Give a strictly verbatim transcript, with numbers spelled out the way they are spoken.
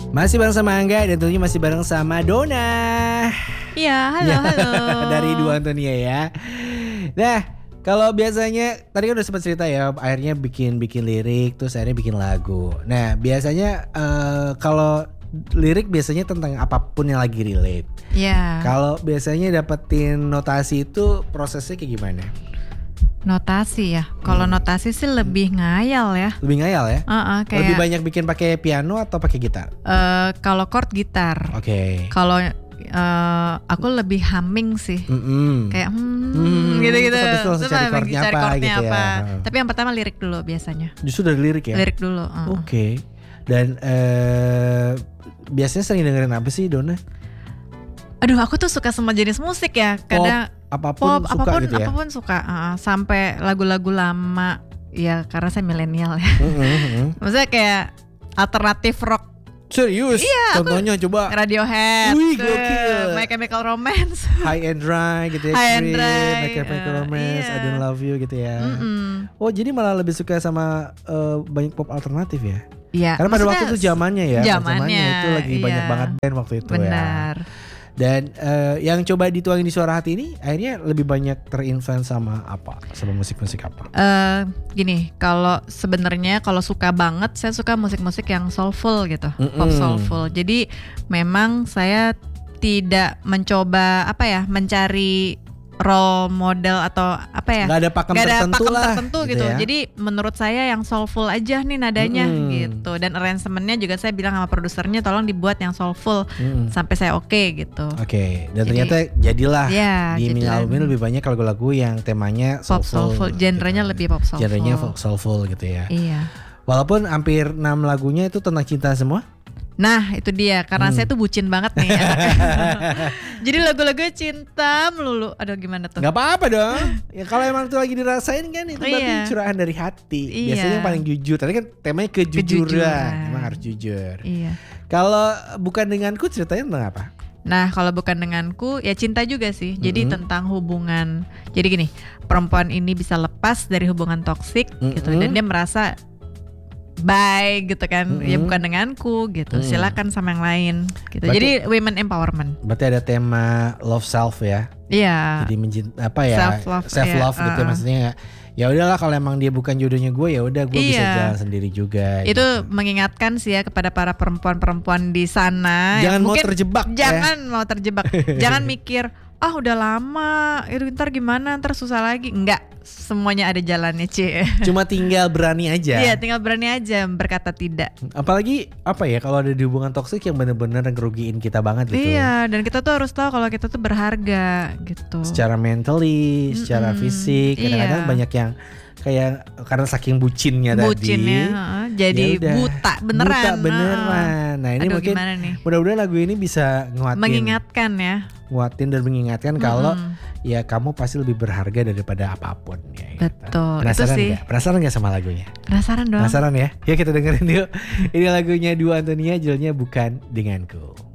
Masih bareng sama Angga dan tentunya masih bareng sama Dona. Iya, halo, Ya, halo. dari Dua Antonia ya. Nah, kalau biasanya tadi kan udah sempat cerita ya, akhirnya bikin bikin lirik, terus akhirnya bikin lagu. Nah, biasanya uh, kalau lirik biasanya tentang apapun yang lagi relate. Iya. Kalau biasanya dapetin notasi itu prosesnya kayak gimana? Notasi ya. Kalau Hmm. notasi sih lebih ngayal ya. Lebih ngayal ya? Uh-uh, kayak, Lebih banyak bikin pakai piano atau pakai gitar? uh, kalau chord gitar. Oke. Okay. Kalau uh, aku lebih humming sih. Mm-mm. Kayak hmm, Hmm, gitu-gitu. terus habis itu langsung Terus cari habis chordnya cari apa chordnya gitu ya. apa. Heeh. Tapi yang pertama lirik dulu biasanya. Justru dari lirik ya? Lirik dulu. uh. Oke. Okay. Dan uh, biasanya sering dengerin apa sih Dona? Aduh, aku tuh suka semua jenis musik ya. Kadang apapun pop, suka apapun, gitu ya? apapun suka. Uh, sampai lagu-lagu lama. Ya karena saya milenial ya. Mm-hmm. Maksudnya kayak alternatif rock. Serius? Iya, contohnya coba Radiohead, Wih, tuh, gokil. My Chemical Romance, High and Dry gitu ya. High and Creed, Dry, My Chemical uh, Romance, iya. I Don't Love You gitu ya. Mm-mm. Oh jadi malah lebih suka sama uh, banyak pop alternatif ya? Iya. Karena pada waktu itu zamannya ya, zamannya, itu lagi iya. banyak banget band waktu itu. Benar. Ya. Dan uh, yang coba dituangin di Suara Hati ini akhirnya lebih banyak terinfluence sama apa? Sama musik-musik apa? Uh, gini, kalau sebenarnya kalau suka banget, saya suka musik-musik yang soulful gitu, Mm-mm. pop soulful. Jadi memang saya tidak mencoba apa ya, mencari role model atau apa ya? Gak ada pakem Gak ada tertentu pakem lah. tertentu gitu gitu. ya. Jadi menurut saya yang soulful aja nih nadanya Mm-mm. gitu. Dan arrangementnya juga saya bilang sama produsernya tolong dibuat yang soulful Mm-mm. sampai saya oke okay, gitu. Oke, okay. Dan Jadi, ternyata jadilah ya, di mini jadilah album ini lebih banyak lagu-lagu yang temanya pop soulful. soulful, genrenya gitu. lebih pop soulful. Genrenya soulful gitu ya. Iya. Walaupun hampir enam lagunya itu tentang cinta semua. Nah itu dia, karena Hmm. saya tuh bucin banget nih. Jadi lagu-lagu cinta melulu. Aduh gimana tuh? Gak apa-apa dong. Ya kalau emang itu lagi dirasain kan itu berarti Iya. curahan dari hati. Iya. Biasanya yang paling jujur. Tadi kan temanya kejujuran. Kejujuran. Emang harus jujur. Iya. Kalau bukan denganku ceritanya tentang apa? Nah kalau bukan denganku ya cinta juga sih. Jadi Mm-hmm. tentang hubungan. Jadi gini, perempuan ini bisa lepas dari hubungan toksik Mm-hmm. gitu dan dia merasa bye gitu kan. Mm-hmm. Ya bukan denganku gitu. Mm. Silakan sama yang lain gitu. Berarti- Jadi women empowerment. Berarti ada tema love self ya. Iya. Jadi mencinta apa ya? Self love, self love iya, gitu uh-uh. maksudnya. Ya udahlah kalau emang dia bukan jodohnya gue ya udah gue bisa Iya. jalan sendiri juga. Itu gitu. mengingatkan sih ya kepada para perempuan-perempuan di sana. Jangan yang mau mungkin terjebak ya. Jangan mau terjebak. Jangan mikir, ah udah lama, itu ntar gimana, ntar susah lagi. Enggak, semuanya ada jalannya Ci. Cuma tinggal berani aja. Iya, tinggal berani aja berkata tidak. Apalagi apa ya kalau ada di hubungan toksik yang benar-benar ngerugiin kita banget gitu. Iya, dan kita tuh harus tahu kalau kita tuh berharga gitu. Secara mentally, secara Mm-mm, fisik, kadang-kadang iya. banyak yang kayak karena saking bucinnya, Bucinnya, tadi. heeh, jadi ya udah, buta beneran. Buta beneran. heeh. Nah ini Aduh, mungkin gimana nih? mudah-mudahan lagu ini bisa nguatin, Mengingatkan ya. nguatin dan mengingatkan kalau Mm-mm. ya kamu pasti lebih berharga daripada apapun ya. gitu. Betul, Penasaran itu sih. nggak? Penasaran nggak sama lagunya? Penasaran dong. Penasaran ya? Ya kita dengerin yuk. Ini lagunya Dua Antonia, judulnya Bukan Denganku.